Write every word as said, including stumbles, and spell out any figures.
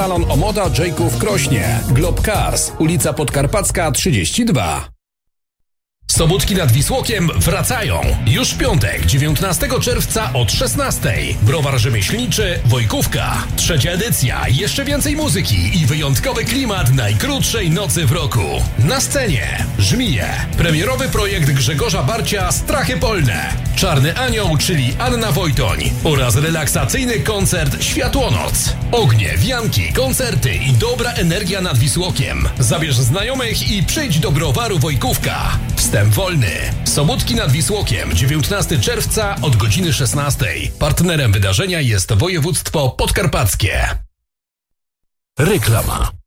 Salon Omoda Jayco w Krośnie. Globe Cars, ulica Podkarpacka trzydzieści dwa. Sobótki nad Wisłokiem wracają. Już w piątek, dziewiętnastego czerwca od szesnastej. Browar rzemieślniczy Wojkówka. Trzecia edycja, jeszcze więcej muzyki i wyjątkowy klimat najkrótszej nocy w roku. Na scenie Żmije. Premierowy projekt Grzegorza Barcia Strachy Polne. Czarny Anioł, czyli Anna Wojtoń. Oraz relaksacyjny koncert Światłonoc. Ognie, wianki, koncerty i dobra energia nad Wisłokiem. Zabierz znajomych i przyjdź do browaru Wojkówka. Wstęp wolny. Sobótki nad Wisłokiem, dziewiętnastego czerwca od godziny szesnastej. Partnerem wydarzenia jest województwo podkarpackie. Reklama.